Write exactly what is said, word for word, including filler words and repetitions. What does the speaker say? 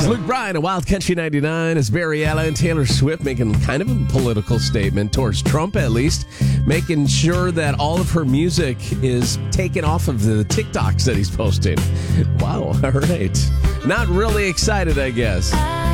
It's Luke Bryan at Wild Country ninety-nine. It's Barry Allen, Taylor Swift making kind of a political statement towards Trump, at least, making sure that all of her music is taken off of the TikToks that he's posting. Wow, all right. Not really excited, I guess.